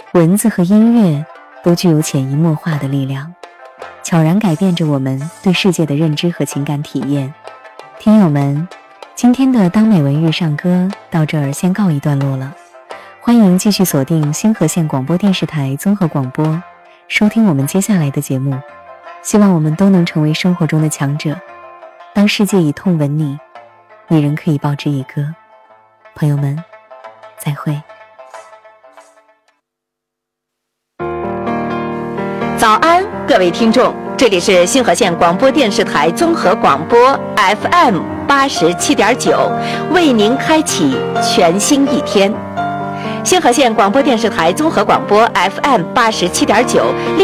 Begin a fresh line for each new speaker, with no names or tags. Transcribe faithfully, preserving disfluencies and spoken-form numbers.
文字和音乐都具有潜移默化的力量，悄然改变着我们对世界的认知和情感体验。听友们，今天的当美文遇上歌到这儿先告一段落了，欢迎继续锁定星河县广播电视台综合广播，收听我们接下来的节目。希望我们都能成为生活中的强者，当世界以痛吻你，你仍可以报之以歌。朋友们，再会。
早安，各位听众，这里是星河县广播电视台综合广播 F M 八十七点九，为您开启全新一天。星河县广播电视台综合广播 F M 八十七点九。